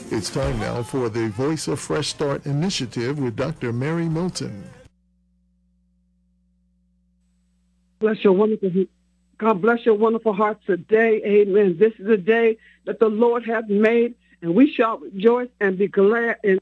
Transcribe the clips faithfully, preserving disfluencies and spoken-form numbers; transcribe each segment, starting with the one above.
It's time now for the Voice of Fresh Start initiative with Doctor Mary Milton. Bless your wonderful, God bless your wonderful hearts today. Amen. This is a day that the Lord hath made, and we shall rejoice and be glad in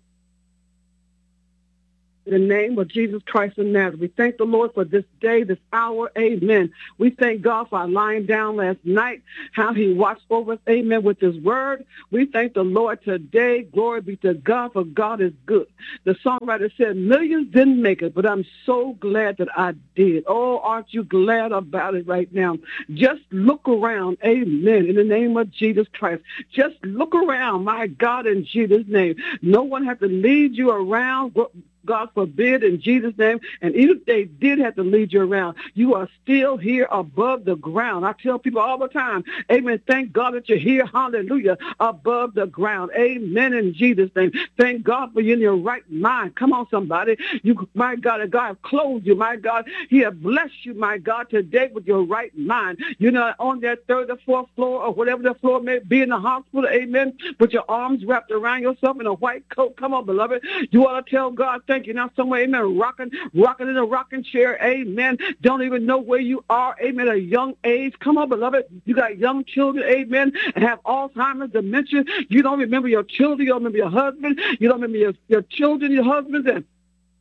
the name of Jesus Christ of Nazareth. We thank the Lord for this day, this hour. Amen. We thank God for our lying down last night, how he watched over us. Amen. With his word. We thank the Lord today. Glory be to God, for God is good. The songwriter said, millions didn't make it, but I'm so glad that I did. Oh, aren't you glad about it right now? Just look around. Amen. In the name of Jesus Christ. Just look around, my God, in Jesus' name. No one has to lead you around. God forbid, in Jesus' name. And even if they did have to lead you around, you are still here above the ground. I tell people all the time, amen, thank God that you're here, hallelujah, above the ground. Amen, in Jesus' name. Thank God for you in your right mind. Come on, somebody. You, my God, that God have clothed you, my God. He have blessed you, my God, today with your right mind. You're not on that third or fourth floor or whatever the floor may be in the hospital, amen, with your arms wrapped around yourself in a white coat. Come on, beloved. You ought to tell God, thank you. Now somewhere, amen, rocking, rocking in a rocking chair, amen. Don't even know where you are, amen, at a young age. Come on, beloved. You got young children, amen, and have Alzheimer's, dementia. You don't remember your children. You don't remember your husband. You don't remember your, your children, your husbands, and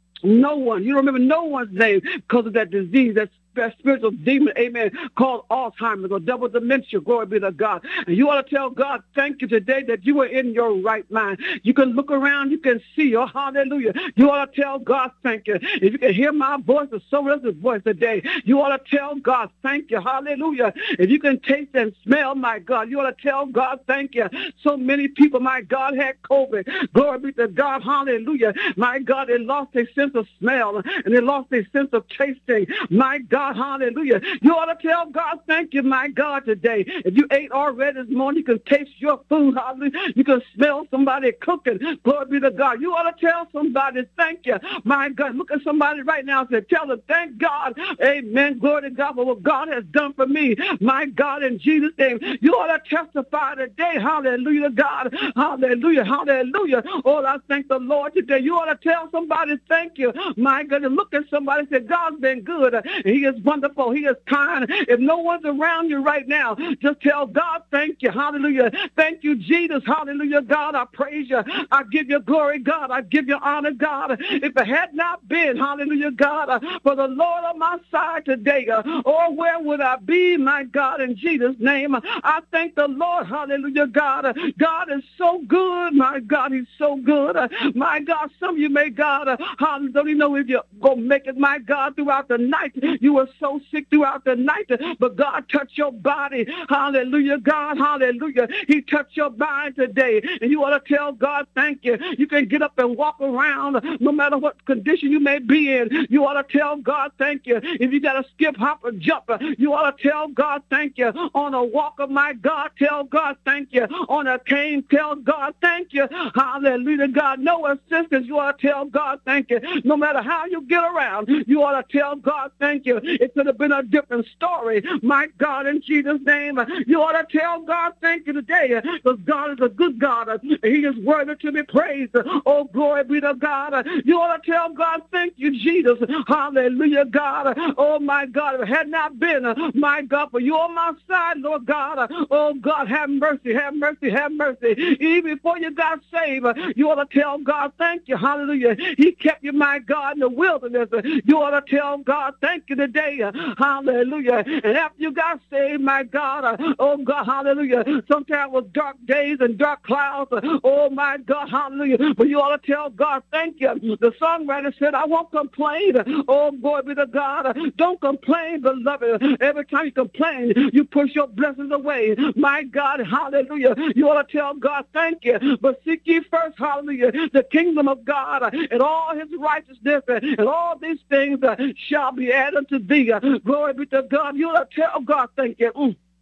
no one. You don't remember no one's name because of that disease, that that spiritual demon, amen, called Alzheimer's or double dementia. Glory be to God. And you ought to tell God, thank you today that you are in your right mind. You can look around, you can see, oh, hallelujah. You ought to tell God, thank you. If you can hear my voice or someone else's voice today, you ought to tell God, thank you, hallelujah. If you can taste and smell, my God, you ought to tell God, thank you. So many people, my God, had COVID. Glory be to God, hallelujah. My God, they lost their sense of smell and they lost their sense of tasting. My God, hallelujah. You ought to tell God, thank you, my God, today. If you ate already this morning, you can taste your food, hallelujah. You can smell somebody cooking. Glory be to God. You ought to tell somebody, thank you, my God. Look at somebody right now and say, tell them, thank God, amen, glory to God for what God has done for me, my God, in Jesus' name. You ought to testify today, hallelujah, God, hallelujah, hallelujah. Oh, I thank the Lord today. You ought to tell somebody, thank you, my God, and look at somebody and say, God's been good, and he is wonderful. He is kind. If no one's around you right now, just tell God, thank you. Hallelujah. Thank you, Jesus. Hallelujah, God. I praise you. I give you glory, God. I give you honor, God. If it had not been, hallelujah, God, uh, for the Lord on my side today, uh, or where would I be, my God, in Jesus' name? I thank the Lord. Hallelujah, God. Uh, God is so good. My God, he's so good. Uh, my God, some of you may, God, uh, don't even know if you're going to make it, my God, throughout the night. You were so sick throughout the night, but God touched your body. Hallelujah, God. Hallelujah. He touched your mind today, and you ought to tell God, thank you. You can get up and walk around no matter what condition you may be in. You ought to tell God, thank you. If you got to skip, hop, or jump, you ought to tell God, thank you. On a walker, my God, tell God, thank you. On a cane, tell God, thank you. Hallelujah, God. No assistance, you ought to tell God, thank you. No matter how you get around, you ought to tell God, thank you. It could have been a different story. My God, in Jesus' name, you ought to tell God, thank you today, because God is a good God. He is worthy to be praised. Oh, glory be to God. You ought to tell God, thank you, Jesus. Hallelujah, God. Oh, my God, if it had not been, my God, for you on my side, Lord God. Oh, God, have mercy, have mercy, have mercy. Even before you got saved, you ought to tell God, thank you. Hallelujah. He kept you, my God, in the wilderness. You ought to tell God, thank you today. Hallelujah. And after you got saved, my God, oh, God, hallelujah. Sometimes it was dark days and dark clouds. Oh, my God, hallelujah. But you ought to tell God, thank you. The songwriter said, I won't complain. Oh, glory be to God. Don't complain, beloved. Every time you complain, you push your blessings away. My God, hallelujah. You ought to tell God, thank you. But seek ye first, hallelujah, the kingdom of God and all his righteousness, and all these things shall be added unto thee. Glory be to God. You ought to tell God, thank you. Mm.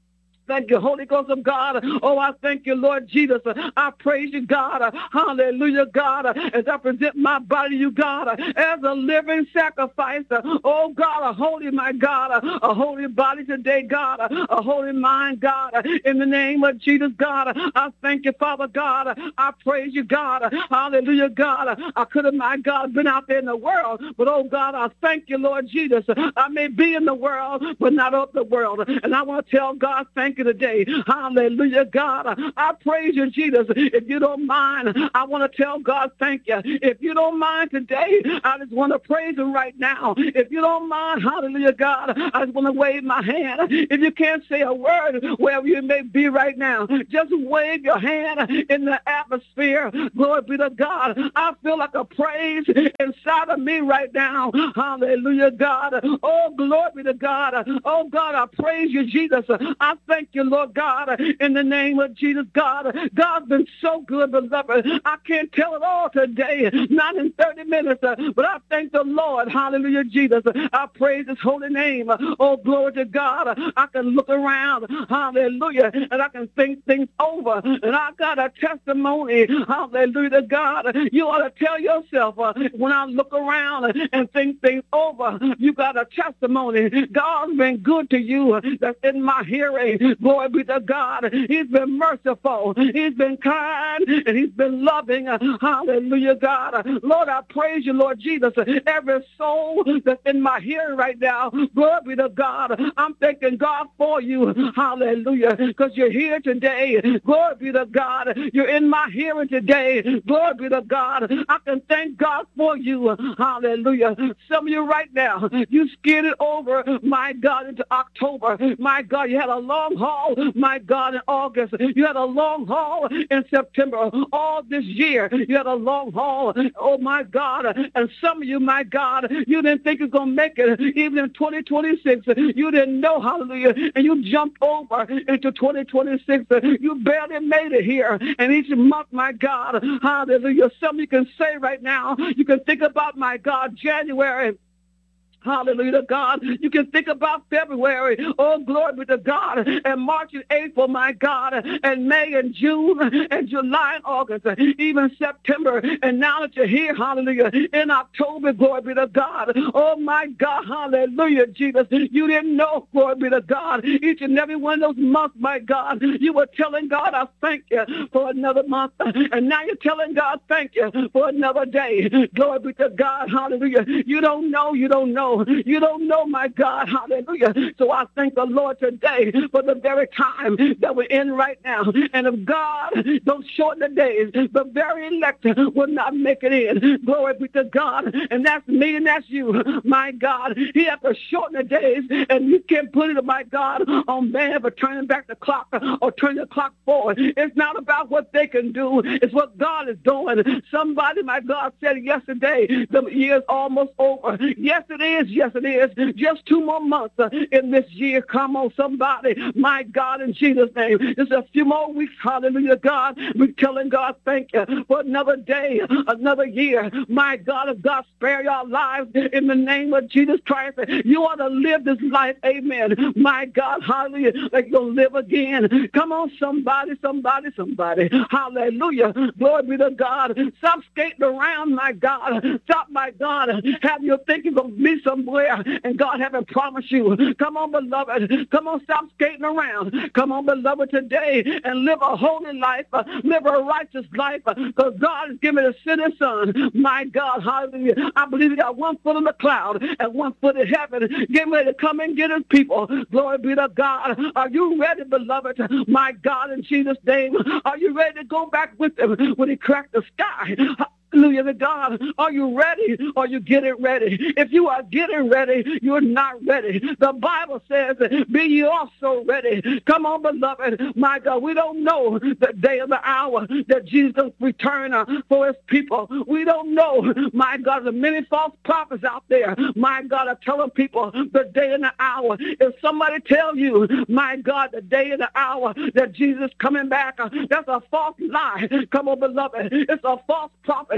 thank you, Holy Ghost of God. Oh, I thank you, Lord Jesus. I praise you, God. Hallelujah, God. As I present my body to you, God, as a living sacrifice. Oh, God, a holy, my God, a holy body today, God, a holy mind, God. In the name of Jesus, God, I thank you, Father God. I praise you, God. Hallelujah, God. I could have, my God, been out there in the world, but oh, God, I thank you, Lord Jesus. I may be in the world, but not of the world. And I want to tell God, thank you today. Hallelujah, God. I praise you, Jesus. If you don't mind, I want to tell God, thank you. If you don't mind today, I just want to praise him right now. If you don't mind, hallelujah, God, I just want to wave my hand. If you can't say a word wherever you may be right now, just wave your hand in the atmosphere. Glory be to God. I feel like a praise inside of me right now. Hallelujah, God. Oh, glory be to God. Oh, God, I praise you, Jesus. I thank you, Lord God, in the name of Jesus, God. God's been so good, beloved. I can't tell it all today, not in thirty minutes, but I thank the Lord. Hallelujah, Jesus. I praise his holy name. Oh, glory to God. I can look around, hallelujah, and I can think things over, and I got a testimony. Hallelujah to God. You ought to tell yourself, uh, when I look around and think things over, you got a testimony. God's been good to you. That's in my hearing. Glory be to God. He's been merciful. He's been kind, and he's been loving. Hallelujah, God. Lord, I praise you, Lord Jesus. Every soul that's in my hearing right now, glory be to God. I'm thanking God for you. Hallelujah. Because you're here today. Glory be to God. You're in my hearing today. Glory be to God. I can thank God for you. Hallelujah. Some of you right now, you skidded over, my God, into October. My God, you had a long haul, my God, in August. You had a long haul in September. All this year, you had a long haul. Oh, my God. And some of you, my God, you didn't think you were going to make it even in twenty twenty-six. You didn't know, hallelujah, and you jumped over into twenty twenty-six. You barely made it here. And each month, my God, hallelujah, some of you can say right now, you can think about, my God, January. Hallelujah to God. You can think about February. Oh, glory be to God. And March and April, my God. And May and June and July and August. Even September. And now that you're here, hallelujah, in October, glory be to God. Oh, my God. Hallelujah, Jesus. You didn't know, glory be to God. Each and every one of those months, my God, you were telling God, I thank you for another month. And now you're telling God, thank you for another day. Glory be to God. Hallelujah. You don't know. You don't know. You don't know, my God. Hallelujah. So I thank the Lord today for the very time that we're in right now. And if God don't shorten the days, the very elect will not make it in. Glory be to God. And that's me and that's you. My God, he has to shorten the days, and you can't put it, my God, on man for turning back the clock or turning the clock forward. It's not about what they can do. It's what God is doing. Somebody, my God, said yesterday, the year's almost over. Yes, it is. Yes, it is. Just two more months uh, in this year. Come on, somebody. My God, in Jesus' name. Just a few more weeks. Hallelujah, God. We're telling God, thank you for another day, another year. My God, if God spare your lives in the name of Jesus Christ, you ought to live this life. Amen. My God, hallelujah, like you'll live again. Come on, somebody, somebody, somebody. Hallelujah. Glory be to God. Stop skating around, my God. Stop, my God. Have you thinking you're going to be somewhere and God haven't promised you. Come on, beloved. Come on, stop skating around. Come on, beloved, today and live a holy life. Uh, live a righteous life because uh, God has given a sinner son. My God, hallelujah. I believe he got one foot in the cloud and one foot in heaven. Getting ready to come and get his people. Glory be to God. Are you ready, beloved? My God, in Jesus' name. Are you ready to go back with him when he cracked the sky? Hallelujah to God. Are you ready? Are you getting ready? If you are getting ready, you're not ready. The Bible says, be ye also ready. Come on, beloved. My God, we don't know the day of the hour that Jesus return uh, for his people. We don't know, my God, the many false prophets out there, my God, are telling people the day and the hour. If somebody tell you, my God, the day and the hour that Jesus is coming back, uh, that's a false lie. Come on, beloved. It's a false prophet.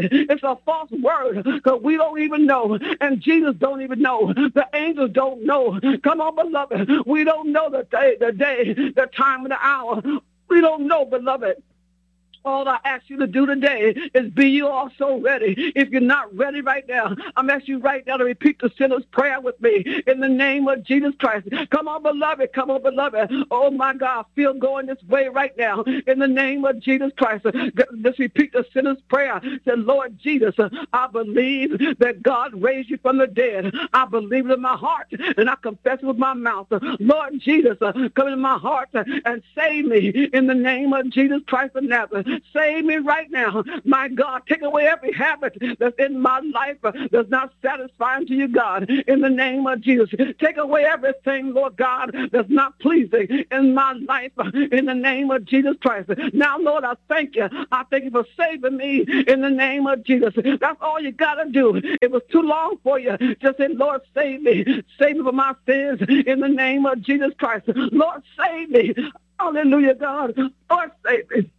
lie. It's a false word because we don't even know. And Jesus don't even know. The angels don't know. Come on, beloved. We don't know the day, the day, the time, and the hour. We don't know, beloved. All I ask you to do today is be you also ready. If you're not ready right now, I'm asking you right now to repeat the sinner's prayer with me in the name of Jesus Christ. Come on, beloved. Come on, beloved. Oh, my God. I feel going this way right now in the name of Jesus Christ. Just repeat the sinner's prayer. Say, Lord Jesus, I believe that God raised you from the dead. I believe it in my heart, and I confess it with my mouth. Lord Jesus, come into my heart and save me in the name of Jesus Christ of Nazareth. Save me right now. My God, take away every habit that's in my life that's not satisfying to you, God, in the name of Jesus. Take away everything, Lord God, that's not pleasing in my life in the name of Jesus Christ. Now, Lord, I thank you. I thank you for saving me in the name of Jesus. That's all you got to do. It was too long for you. Just say, Lord, save me. Save me from my sins in the name of Jesus Christ. Lord, save me. Hallelujah, God. Lord, save me.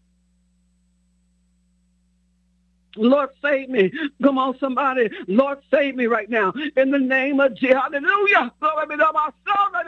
Lord, save me. Come on, somebody. Lord, save me right now. In the name of Jesus. Hallelujah. Glory be to my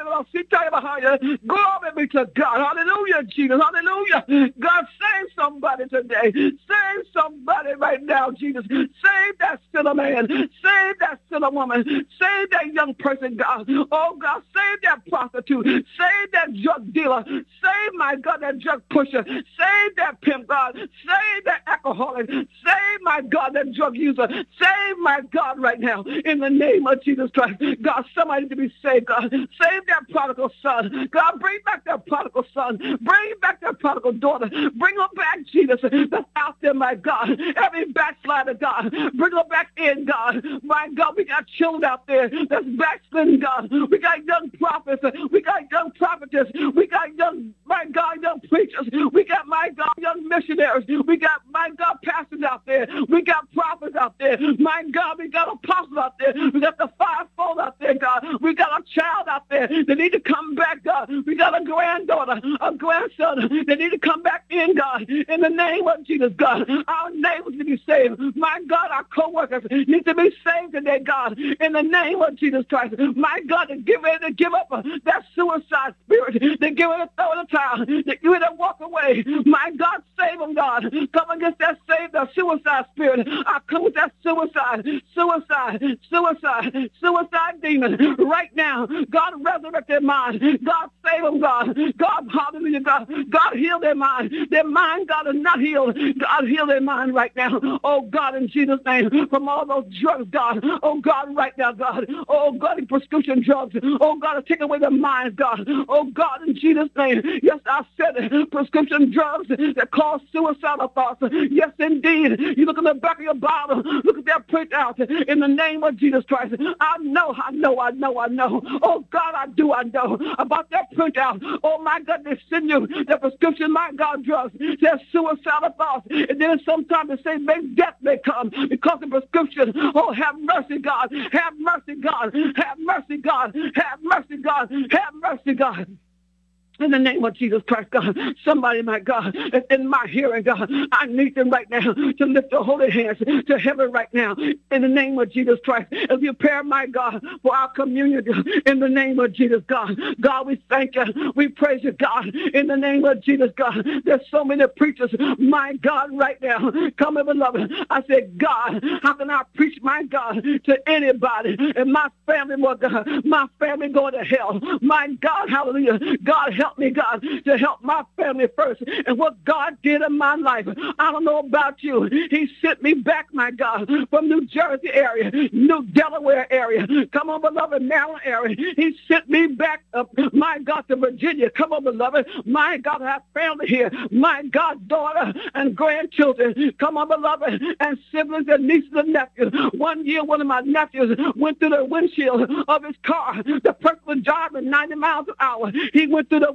soul. Glory be to God. Hallelujah, Jesus. Hallelujah. God, save somebody today. Save somebody right now, Jesus. Save that sinner man. Save that sinner woman. Save that young person, God. Oh, God, save that prostitute. Save that drug dealer. Save, my God, that drug pusher. Save that pimp, God. Save that alcoholic. Save, my God, that drug user. Save, my God, right now in the name of Jesus Christ. God, somebody to be saved, God. Save that prodigal son. God, bring back that prodigal son. Bring back that prodigal daughter. Bring her back, Jesus, that's out there, my God. Every backslider, God. Bring her back in, God. My God, we got children out there that's backsliding, God. We got young prophets. We got young prophetess. We got young, my God, young preachers. We got, my God, young missionaries. We got, my God, pastors out there. We got prophets out there. My God, we got apostles out there. We got the fivefold out there, God. We got a child out there that need to come back, God. We got a granddaughter, a grandson that need to come back in, God. In the name of Jesus, God. Our neighbors need to be saved. My God, our co-workers need to be saved today, God. In the name of Jesus Christ. My God, to give ready to give up uh, that suicide spirit. To give ready to throw in the towel. To give ready to walk away. My God, save them, God. Come against that save the suicide spirit. I come with that suicide, suicide, suicide, suicide demon right now. God, resurrect their mind. God, save them, God. God, hallelujah, God. God, heal their mind. Their mind, God, is not healed. God, heal their mind right now. Oh, God, in Jesus' name, from all those drugs, God. Oh, God, right now, God. Oh, God, in prescription drugs. Oh, God, take away their minds, God. Oh, God, in Jesus' name. Yes, I said it. Prescription drugs that cause suicidal thoughts. Yes, indeed. You look in the back of your Bible. Look at that printout in the name of Jesus Christ. I know, I know, I know, I know. Oh, God, I do, I know about that printout. Oh, my God, they send you the prescription, my God, drugs. There's suicidal thoughts. And then sometimes they say, make death may come because of prescription. Oh, have mercy, God. Have mercy, God. Have mercy, God. Have mercy, God. Have mercy, God. In the name of Jesus Christ, God, somebody, my God, that's in my hearing, God, I need them right now to lift their holy hands to heaven right now. In the name of Jesus Christ, as you prepare, my God, for our communion, in the name of Jesus, God. God, we thank you. We praise you, God, in the name of Jesus, God. There's so many preachers, my God, right now. Come in, beloved. I said, God, how can I preach, my God, to anybody? And my family, my God, my family going to hell. My God, hallelujah. God, help me, God, to help my family first. And what God did in my life, I don't know about you. He sent me back, my God, from New Jersey area, New Delaware area. Come on, beloved, Maryland area. He sent me back, uh, my God, to Virginia. Come on, beloved. My God, I have family here. My God, daughter and grandchildren. Come on, beloved, and siblings and nieces and nephews. One year, one of my nephews went through the windshield of his car. The person was driving ninety miles an hour. He went through the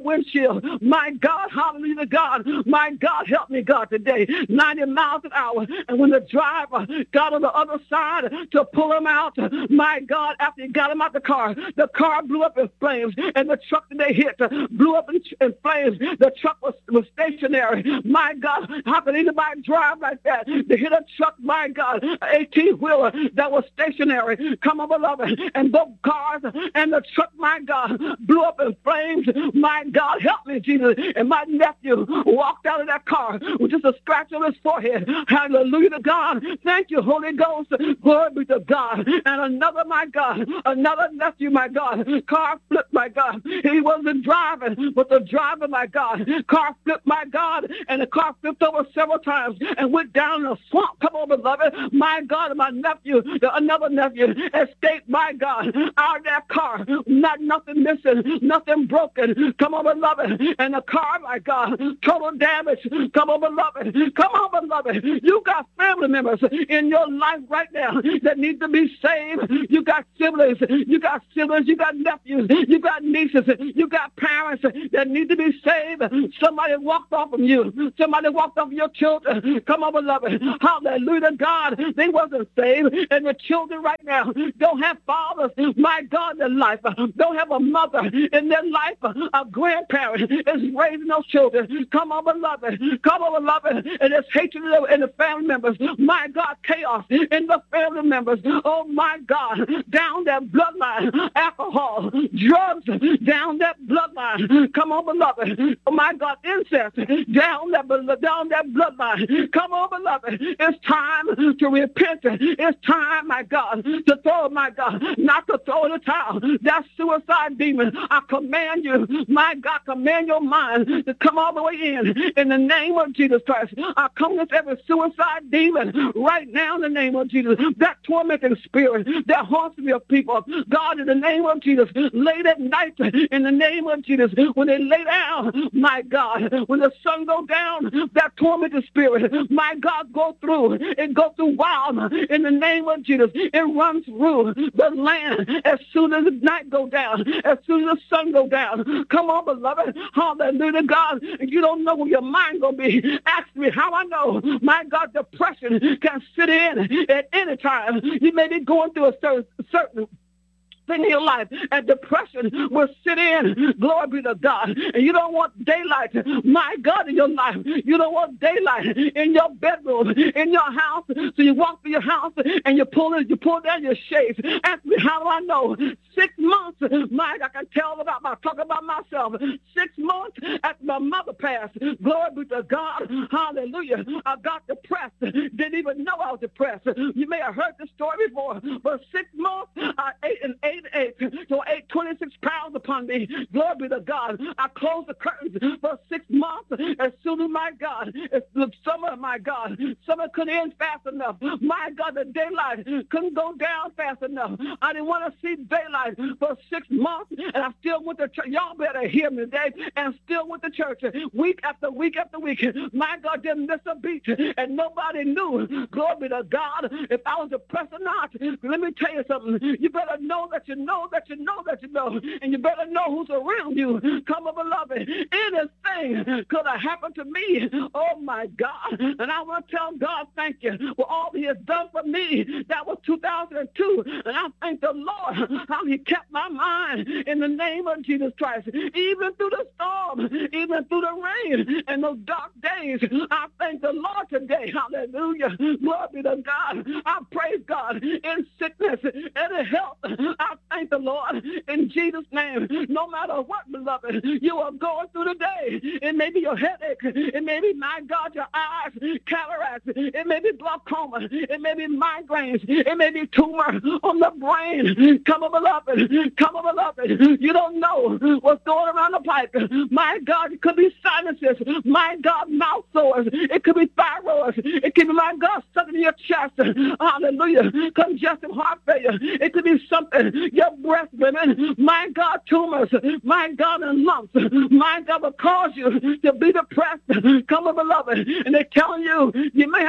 windshield. My God, hallelujah to God. My God, help me, God, today. ninety miles an hour. And when the driver got on the other side to pull him out, my God, after he got him out the car, the car blew up in flames, and the truck that they hit blew up in, in flames. The truck was, was stationary. My God, how could anybody drive like that? They hit a truck, my God, an eighteen-wheeler that was stationary. Come on, beloved. And both cars and the truck, my God, blew up in flames. My God, help me, Jesus. And my nephew walked out of that car with just a scratch on his forehead. Hallelujah to God. Thank you, Holy Ghost. Glory be to God. And another, my God, another nephew, my God, car flipped, my God. He wasn't driving, but the driver, my God, car flipped, my God, and the car flipped over several times and went down in a swamp. Come on, beloved. My God, and my nephew, the, another nephew, escaped, my God, out of that car. Not nothing missing, nothing broken. Come on, beloved. And the car, my God, total damage. Come on, beloved. Come on, beloved. You got family members in your life right now that need to be saved. You got siblings. You got siblings. You got nephews. You got nieces. You got parents that need to be saved. Somebody walked off of you. Somebody walked off of your children. Come on, beloved. Hallelujah, God. They wasn't saved. And the children right now don't have fathers, my God, in their life. Don't have a mother in their life. A grandparent is raising those children. Come on, beloved. Come on, beloved. And there's hatred in the family members. My God, chaos in the family members. Oh, my God. Down that bloodline. Alcohol, drugs, down that bloodline. Come on, beloved. Oh, my God, incest, down that, down that bloodline. Come on, beloved. It's time to repent. It's time, my God, to throw, my God, not to throw the towel. That suicide demon, I command you, my God, command your mind to come all the way in. In the name of Jesus Christ, I come against every suicide demon right now in the name of Jesus. That tormenting spirit that haunts me of people, God, in the name of Jesus, late at night, in the name of Jesus, when they lay down, my God, when the sun goes down, that tormenting spirit, my God, go through and go through wild in the name of Jesus. It runs through the land as soon as the night go down, as soon as the sun go down. Come on, beloved. Hallelujah, God. You don't know where your mind going to be. Ask me how I know. My God, depression can sit in at any time. You may be going through a certain, certain thing in your life, and depression will sit in. Glory be to God. And you don't want daylight, my God, in your life. You don't want daylight in your bedroom, in your house. So you walk through your house and you pull it, you pull down your shades. Ask me how do I know? Six months, my God, I can tell about my talk about myself. Six months after my mother passed. Glory be to God. Hallelujah. I got depressed. Didn't even know I was depressed. You may have heard this story before, but six months I ate and ate. Eight, so I ate twenty-six pounds upon me. Glory be to God. I closed the curtains for six months. As soon as, my God, it's the summer, my God, summer couldn't end fast enough. My God, the daylight couldn't go down fast enough. I didn't want to see daylight for six months, and I still went to church. Y'all better hear me today. And still went to church week after week after week. My God, didn't miss a beat, and nobody knew. Glory be to God, if I was depressed or not. Let me tell you something. You better know that you know that you know that you know, and you better know who's around you. Come on, beloved. Anything could have happened to me. Oh, my God. And I want to tell God, thank you for all he has done for me. That was two thousand two. And I thank the Lord how he kept my mind in the name of Jesus Christ. Even through the storm, even through the rain and those dark days, I thank the Lord today. Hallelujah. Glory be to God. I praise God in sickness and in health. I thank the Lord in Jesus' name. No matter what, beloved, you are going through the day. It may be your headache. It may be, my God, your eyes, cataracts. It may be glaucoma. It may be migraines. It may be tumor on the brain. Come on, beloved. Come on, beloved. You don't know what's going around the pipe. My God, it could be sinuses. My God, mouth sores. It could be thyroids. It could be, my God, something in your chest. Hallelujah. Congestive heart failure. It could be something, your breast, women. My God, tumors. My God, and lumps. My God will cause you to be depressed. Come on, beloved. And they're telling you, you may have to have a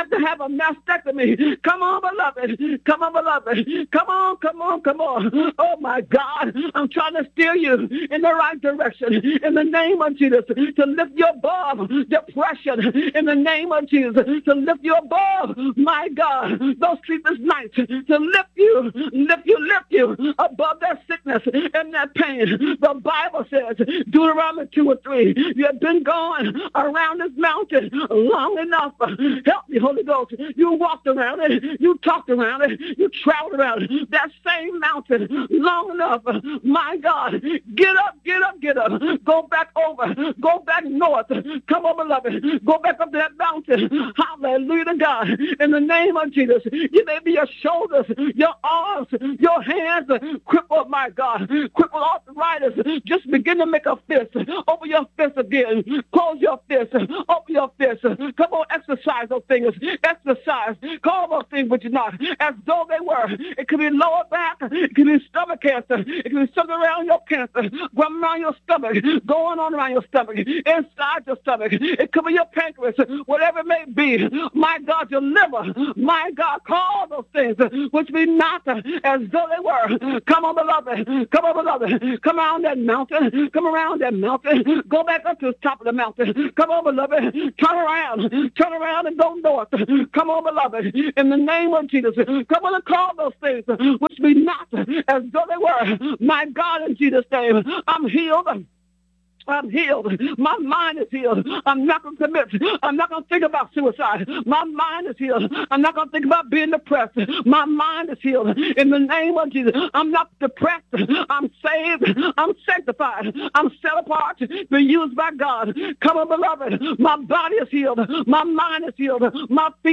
a mastectomy. Come on, beloved. Come on, beloved. Come on, come on, come on. Oh, my God. I'm trying to steer you in the right direction in the name of Jesus, to lift you above depression in the name of Jesus, to lift you above, my God, those sleepless nights, to lift you, lift you, lift you above that sickness and that pain. The Bible says, Deuteronomy two or three, you have been going around this mountain long enough. Help me, Holy Ghost. You walked around it. You talked around it. You traveled around it. That same mountain long enough. My God, get up, get up, get up. Go back over. Go back north. Come on, beloved. Go back up to that mountain. Hallelujah to God. In the name of Jesus, you may be your shoulders, your arms, your hands crippled, my God. Crippled arthritis. Just begin to make a fist. Open your fist again. Close your fist. Open your fist. Come on, exercise those things. Exercise. Call those things which are not as though they were. It could be lower back. It could be stomach cancer. It could be something around your cancer. Going around your stomach. Going on around your stomach. Inside your stomach. It could be your pancreas. Whatever it may be. My God, your liver. My God, call those things which be not as though they were. Come on, beloved. Come on, beloved. Come around that mountain. Come around that mountain. Go back up to the top of the mountain. Come on, beloved. Turn around. Turn around and go north. Come on, beloved. In the name of Jesus. Come on and call those things which be not as though they were. My God, in Jesus' name, I'm healed. I'm healed. My mind is healed. I'm not going to commit. I'm not going to think about suicide. My mind is healed. I'm not going to think about being depressed. My mind is healed. In the name of Jesus, I'm not depressed. I'm saved. I'm sanctified. I'm set apart to be used by God. Come on, beloved. My body is healed. My mind is healed. My feet